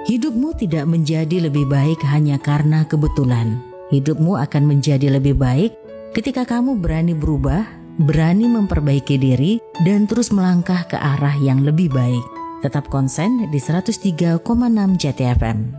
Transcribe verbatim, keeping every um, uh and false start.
Hidupmu tidak menjadi lebih baik hanya karena kebetulan. Hidupmu akan menjadi lebih baik ketika kamu berani berubah, berani memperbaiki diri, dan terus melangkah ke arah yang lebih baik. Tetap konsen di seratus tiga koma enam J T F M.